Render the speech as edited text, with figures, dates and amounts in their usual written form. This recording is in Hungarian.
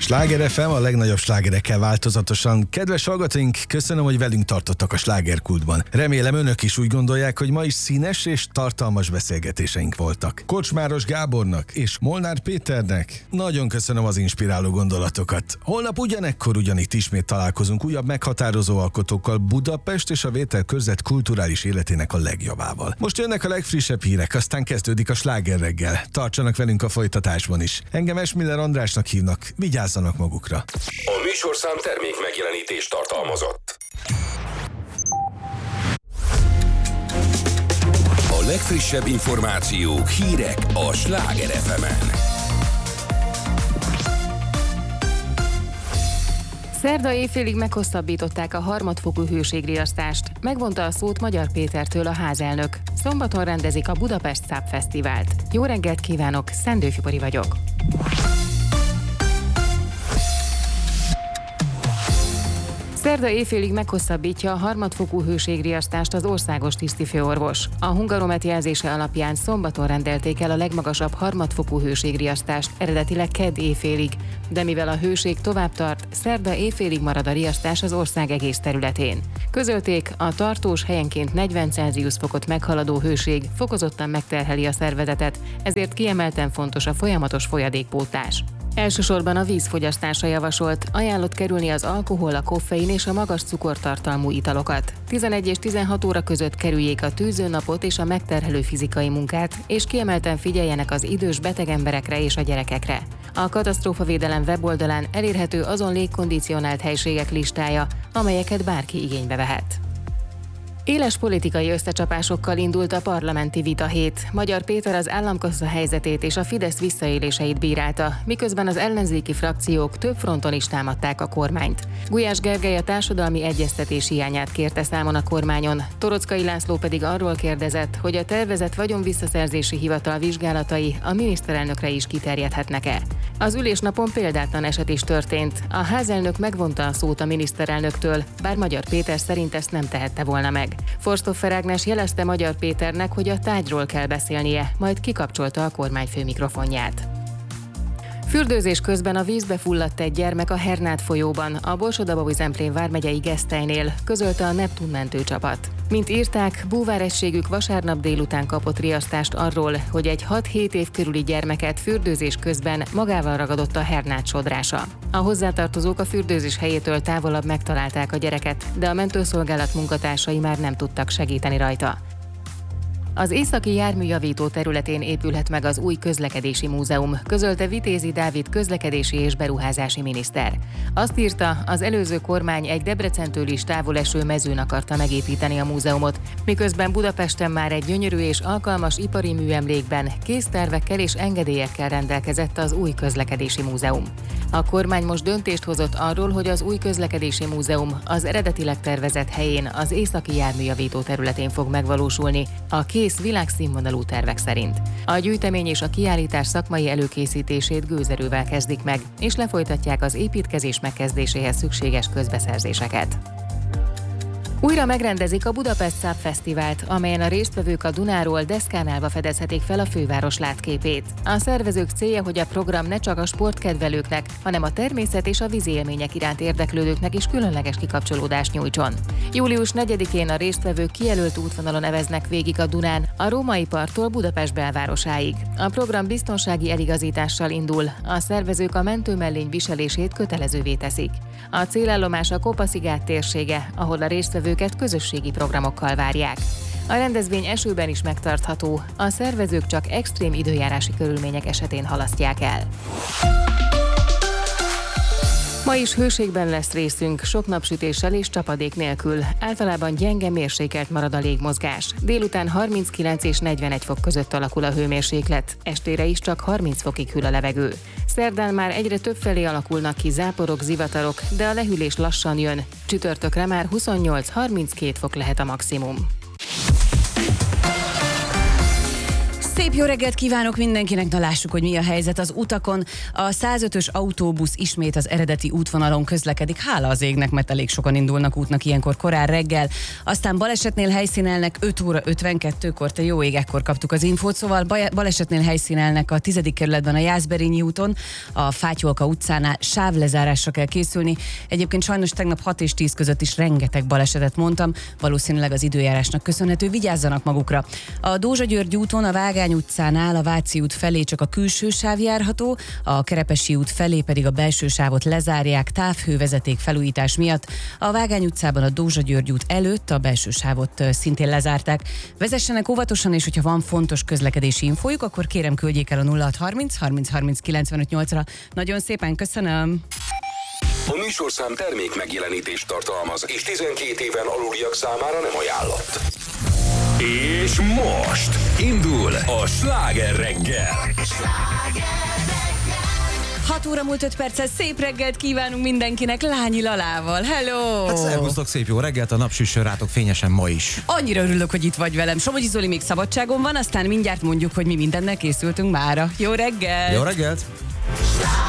Sláger FM, a legnagyobb slágerekkel változatosan. Kedves hallgatóink, köszönöm, hogy velünk tartottak a slágerkultban. Remélem önök is úgy gondolják, hogy ma is színes és tartalmas beszélgetéseink voltak. Kocsmáros Gábornak és Molnár Péternek nagyon köszönöm az inspiráló gondolatokat. Holnap ugyanekkor ugyanitt ismét találkozunk újabb meghatározó alkotókkal Budapest és a Vételkörzet kulturális életének a legjobbával. Most jönnek a legfrissebb hírek, aztán kezdődik a Sláger reggel. Tartsanak velünk a folytatásban is. Engem Esmiller Andrásnak hívnak. Vigyázzanak magukra. A műsorszám termék megjelenítést tartalmazott. A legfrissebb információk, hírek a Sláger FM-en. Szerda éjfélig meghosszabbították a harmadfokú hőségriasztást. Megvonta a szót Magyar Pétertől a házelnök. Szombaton rendezik a Budapest Száp Fesztivált. Jó reggelt kívánok, Szendőfi Pori vagyok. Szerda éjfélig meghosszabbítja a harmadfokú hőségriasztást az országos tisztifőorvos. A Hungaromet jelzése alapján szombaton rendelték el a legmagasabb harmadfokú hőségriasztást, eredetileg kedd éjfélig, de mivel a hőség tovább tart, szerda éjfélig marad a riasztás az ország egész területén. Közölték, a tartós helyenként 40 Celsius fokot meghaladó hőség fokozottan megterheli a szervezetet, ezért kiemelten fontos a folyamatos folyadékpótlás. Elsősorban a vízfogyasztásra javasolt, ajánlott kerülni az alkohol, a koffein és a magas cukortartalmú italokat. 11 és 16 óra között kerüljék a tűzőnapot és a megterhelő fizikai munkát, és kiemelten figyeljenek az idős beteg emberekre és a gyerekekre. A katasztrófavédelem weboldalán elérhető azon légkondicionált helységek listája, amelyeket bárki igénybe vehet. Éles politikai összecsapásokkal indult a parlamenti vitahét. Magyar Péter az államkassa helyzetét és a Fidesz visszaéléseit bírálta, miközben az ellenzéki frakciók több fronton is támadták a kormányt. Gulyás Gergely a társadalmi egyeztetés hiányát kérte számon a kormányon, Toroczkai László pedig arról kérdezett, hogy a tervezett vagyonvisszaszerzési hivatal vizsgálatai a miniszterelnökre is kiterjedhetnek-e. Az ülésnapon példátlan eset is történt. A házelnök megvonta a szót a miniszterelnöktől, bár Magyar Péter szerint ezt nem tehette volna meg. Forstoffer Ágnes jelezte Magyar Péternek, hogy a tárgyról kell beszélnie, majd kikapcsolta a kormányfő mikrofonját. Fürdőzés közben a vízbe fulladt egy gyermek a Hernát folyóban, a Borsod-Abaúj-Zemplén vármegyei Gesztelynél, közölte a Neptun mentőcsapat. Mint írták, búváregységük vasárnap délután kapott riasztást arról, hogy egy 6-7 év körüli gyermeket fürdőzés közben magával ragadott a Hernát sodrása. A hozzátartozók a fürdőzés helyétől távolabb megtalálták a gyereket, de a mentőszolgálat munkatársai már nem tudtak segíteni rajta. Az északi járműjavító területén épülhet meg az új közlekedési múzeum, közölte Vitézi Dávid közlekedési és beruházási miniszter. Azt írta, az előző kormány egy Debrecentől is távol eső mezőn akarta megépíteni a múzeumot, miközben Budapesten már egy gyönyörű és alkalmas ipari műemlékben, késztervekkel és engedélyekkel rendelkezett az új közlekedési múzeum. A kormány most döntést hozott arról, hogy az új közlekedési múzeum az eredetileg tervezett helyén, az északi járműjavító területén fog megvalósulni, a kész világszínvonalú tervek szerint. A gyűjtemény és a kiállítás szakmai előkészítését gőzerővel kezdik meg, és lefolytatják az építkezés megkezdéséhez szükséges közbeszerzéseket. Újra megrendezik a Budapest Száp Fesztivált, amelyen a résztvevők a Dunáról deszkán állva fedezhetik fel a főváros látképét. A szervezők célja, hogy a program ne csak a sportkedvelőknek, hanem a természet és a vízi élmények iránt érdeklődőknek is különleges kikapcsolódást nyújtson. Július 4-én a résztvevők kijelölt útvonalon eveznek végig a Dunán, a Római parttól Budapest belvárosáig. A program biztonsági eligazítással indul, a szervezők a mentőmellény viselését kötelezővé teszik. A célállomás a Kopa-sziget térsége, ahol a résztvevőket közösségi programokkal várják. A rendezvény esőben is megtartható, a szervezők csak extrém időjárási körülmények esetén halasztják el. Ma is hőségben lesz részünk, sok napsütéssel és csapadék nélkül. Általában gyenge mérsékelt marad a légmozgás. Délután 39 és 41 fok között alakul a hőmérséklet. Estére is csak 30 fokig hűl a levegő. Szerdán már egyre többfelé alakulnak ki záporok, zivatarok, de a lehűlés lassan jön. Csütörtökre már 28-32 fok lehet a maximum. Szép jó reggelt kívánok mindenkinek, na lássuk, hogy mi a helyzet az utakon. A 105-ös autóbusz ismét az eredeti útvonalon közlekedik, hála az égnek, mert elég sokan indulnak útnak ilyenkor korán reggel. Aztán balesetnél helyszínelnek 5 óra 52-kor, te jó ég, ekkor kaptuk az infót, szóval balesetnél helyszínelnek a 10. kerületben a Jászberényi úton, a Fátyolka utcánál sávlezárásra kell készülni. Egyébként sajnos tegnap 6 és 10 között is rengeteg balesetet mondtam, valószínűleg az időjárásnak köszönhető, vigyázzanak magukra. A Dózsa-György úton a Vágány utcánál a Váci út felé csak a külső sáv járható, a Kerepesi út felé pedig a belső sávot lezárják távhővezeték felújítás miatt. A Vágány utcában a Dózsa-György út előtt a belső sávot szintén lezárták. Vezessenek óvatosan, és hogyha van fontos közlekedési infójuk, akkor kérem küldjék el a 0630 30 30 95 8-ra. Nagyon szépen köszönöm! A műsorszám termék megjelenítést tartalmaz, és 12 éven aluliak számára nem ajánlott. És most indul a Sláger reggel. 6 óra múlt 5 perccel szép reggelt kívánunk mindenkinek Lányi Lalával. Hello! Hát szervusztok, szép jó reggelt, a nap süssön rátok fényesen ma is. Annyira örülök, hogy itt vagy velem. Somogyi Zoli még szabadságon van, aztán mindjárt mondjuk, hogy mi mindennel készültünk mára. Jó reggelt! Jó reggelt!